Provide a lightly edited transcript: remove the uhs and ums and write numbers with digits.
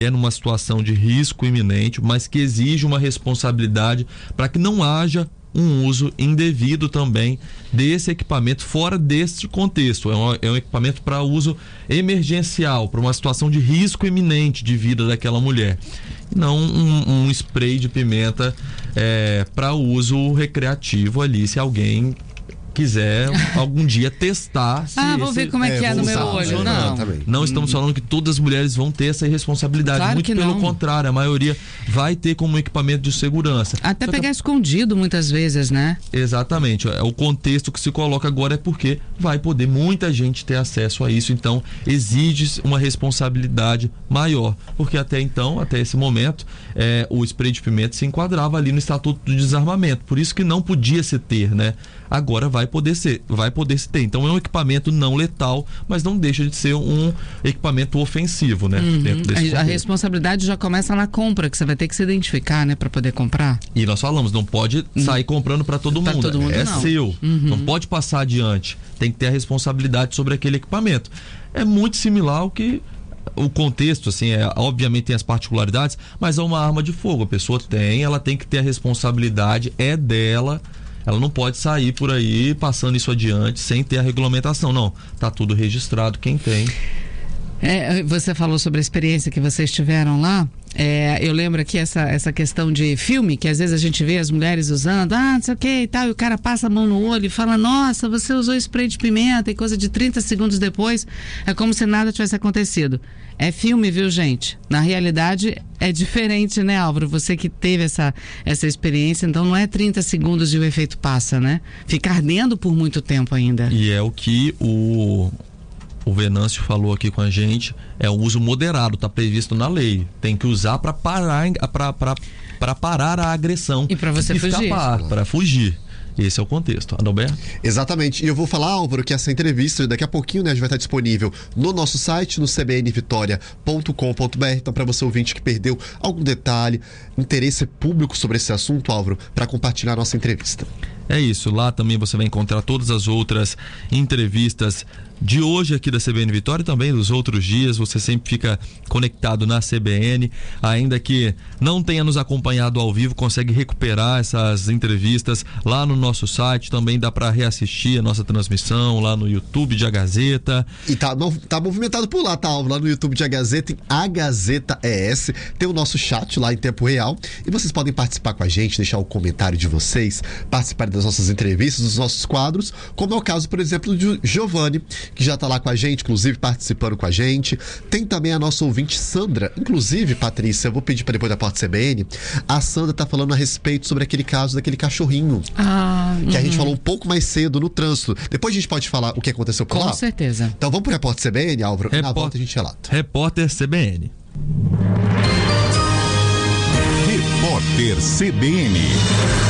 é numa situação de risco iminente, mas que exige uma responsabilidade para que não haja um uso indevido também desse equipamento fora deste contexto. É um equipamento para uso emergencial, para uma situação de risco iminente de vida daquela mulher. Não um spray de pimenta para uso recreativo ali, se alguém quiser algum dia testar. Vou ver como é que é no meu olho. Não estamos falando que todas as mulheres vão ter essa irresponsabilidade. Claro, muito pelo contrário, a maioria vai ter como equipamento de segurança. Até pegar escondido muitas vezes, né? Exatamente. O contexto que se coloca agora é porque vai poder muita gente ter acesso a isso. Então, exige uma responsabilidade maior. Porque até então, até esse momento, o spray de pimenta se enquadrava ali no Estatuto do Desarmamento. Por isso que não podia se ter, né? Agora vai poder se ter. Então é um equipamento não letal, mas não deixa de ser um equipamento ofensivo, né? Dentro desse a responsabilidade já começa na compra, que você vai ter que se identificar, né, para poder comprar. E nós falamos, não pode sair comprando para todo mundo. Todo mundo não. Seu. Não pode passar adiante. Tem que ter a responsabilidade sobre aquele equipamento. É muito similar ao que o contexto, assim, obviamente tem as particularidades, mas é uma arma de fogo. A pessoa ela tem que ter a responsabilidade, é dela. Ela não pode sair por aí passando isso adiante sem ter a regulamentação. Não, tá tudo registrado, quem tem. Você falou sobre a experiência que vocês tiveram lá. Eu lembro aqui essa questão de filme, que às vezes a gente vê as mulheres usando, não sei o que e tal, e o cara passa a mão no olho e fala, nossa, você usou spray de pimenta, e coisa de 30 segundos depois, é como se nada tivesse acontecido. É filme, viu, gente? Na realidade é diferente, né, Álvaro? Você que teve essa experiência, então não é 30 segundos e o efeito passa, né? Fica ardendo por muito tempo ainda. E é o que o Venâncio falou aqui com a gente, é o uso moderado, está previsto na lei. Tem que usar para parar a agressão. E para você fugir. Para fugir. Esse é o contexto. Adalberto? Exatamente. E eu vou falar, Álvaro, que essa entrevista daqui a pouquinho, né, já vai estar disponível no nosso site, no cbnvitoria.com.br. Então, para você ouvinte que perdeu algum detalhe, interesse público sobre esse assunto, Álvaro, para compartilhar a nossa entrevista. É isso. Lá também você vai encontrar todas as outras entrevistas de hoje aqui da CBN Vitória e também dos outros dias. Você sempre fica conectado na CBN, ainda que não tenha nos acompanhado ao vivo, consegue recuperar essas entrevistas lá no nosso site. Também dá para reassistir a nossa transmissão lá no YouTube de A Gazeta. E tá movimentado por lá, tá, Álvaro? Lá no YouTube de A Gazeta, em A Gazeta ES, tem o nosso chat lá em tempo real e vocês podem participar com a gente, deixar o comentário de vocês, participar das nossas entrevistas, dos nossos quadros, como é o caso, por exemplo, de Giovanni, que já está lá com a gente, inclusive participando com a gente. Tem também a nossa ouvinte Sandra, inclusive, Patrícia, eu vou pedir para depois da Porta CBN, a Sandra está falando a respeito sobre aquele caso daquele cachorrinho, que a gente falou um pouco mais cedo no trânsito. Depois a gente pode falar o que aconteceu por lá? Com certeza. Então vamos para a Porta CBN, Álvaro, e na volta a gente relata. Repórter CBN. Repórter CBN.